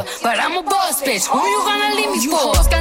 but I'm a boss bitch. Who you gonna leave me for?